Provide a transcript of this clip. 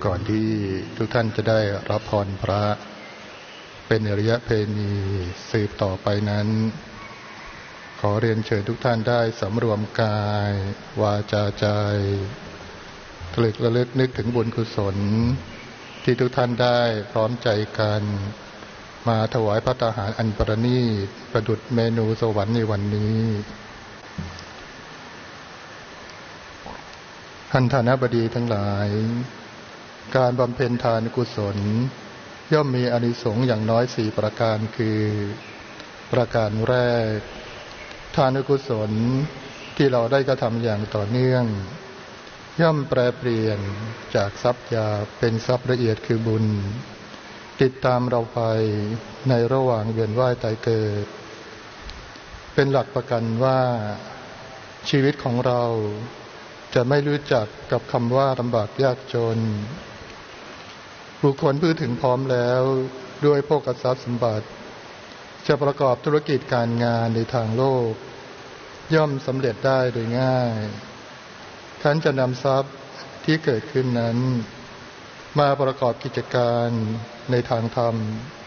ก่อนที่ทุกท่านจะได้รับพรพระเป็นอริยเพณีสืบต่อไปนั้นขอเรียนเชิญทุกท่านได้สำรวมกายวาจาใจตรึกระลึกนึกถึงบุญกุศลที่ทุกท่านได้พร้อมใจกันมาถวายภัตตาหารอันประณีตประดุจเมนูสวรรค์ในวันนี้ท่านฐานะบดีทั้งหลายการบำเพ็ญทานกุศลย่อมมีอานิสงส์อย่างน้อย4ประการคือประการแรกทานกุศลที่เราได้กระทำอย่างต่อเนื่องย่อมแปรเปลี่ยนจากทรัพย์หยาบเป็นทรัพย์ละเอียดคือบุญติดตามเราไปในระหว่างเวียนว่ายตายเกิดเป็นหลักประกันว่าชีวิตของเราจะไม่รู้จักกับคำว่าลำบากยากจนบุคคลผู้ถึงพร้อมแล้วด้วยโภคทรัพย์สมบัติจะประกอบธุรกิจการงานในทางโลกย่อมสำเร็จได้โดยง่ายท่านจะนำทรัพย์ที่เกิดขึ้นนั้นมาประกอบกิจการในทางธรรม